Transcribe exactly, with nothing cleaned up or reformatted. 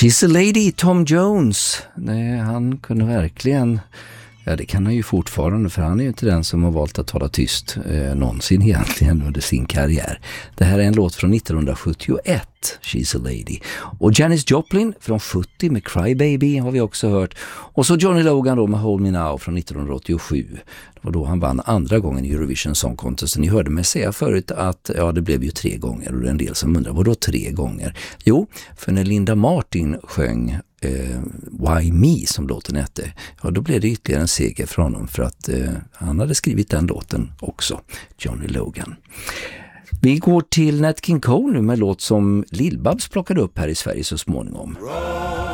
She's a lady, Tom Jones. Nej, han kunde verkligen... Ja, det kan han ju fortfarande, för han är ju inte den som har valt att tala tyst eh, någonsin egentligen under sin karriär. Det här är en låt från nittonhundrasjuttioett, She's a Lady. Och Janis Joplin från sjuttio med Cry Baby har vi också hört. Och så Johnny Logan då med Hold Me Now från nittonhundraåttiosju. Det var då han vann andra gången i Eurovision Song Contest. Ni hörde mig säga förut att ja, det blev ju tre gånger, och det är en del som undrar, vadå tre gånger? Jo, för när Linda Martin sjöng Uh, Why Me som låten hette, ja, då blev det ytterligare en seger för honom, för att uh, han hade skrivit den låten också, Johnny Logan. Vi går till Nat King Cole nu med låt som Lill-Babs plockade upp här i Sverige så småningom.